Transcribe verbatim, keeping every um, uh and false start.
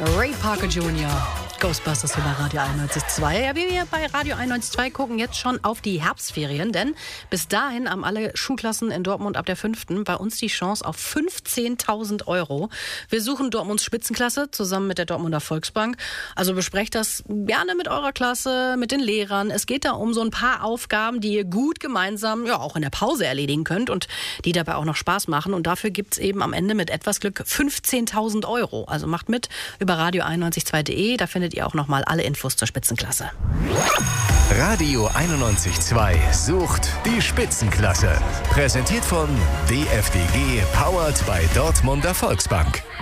Ray Parker Junior Ghostbusters hier bei Radio einundneunzig Komma zwei. Ja, wir bei Radio einundneunzig Komma zwei gucken jetzt schon auf die Herbstferien, denn bis dahin haben alle Schulklassen in Dortmund ab der fünften bei uns die Chance auf fünfzehntausend Euro. Wir suchen Dortmunds Spitzenklasse zusammen mit der Dortmunder Volksbank. Also besprecht das gerne mit eurer Klasse, mit den Lehrern. Es geht da um so ein paar Aufgaben, die ihr gut gemeinsam, ja, auch in der Pause erledigen könnt und die dabei auch noch Spaß machen. Und dafür gibt's eben am Ende mit etwas Glück fünfzehntausend Euro. Also macht mit über radio einundneunzig Komma zwei punkt de. Da findet ihr auch noch mal alle Infos zur Spitzenklasse. Radio einundneunzig Komma zwei sucht die Spitzenklasse. Präsentiert von D F D G, powered bei Dortmunder Volksbank.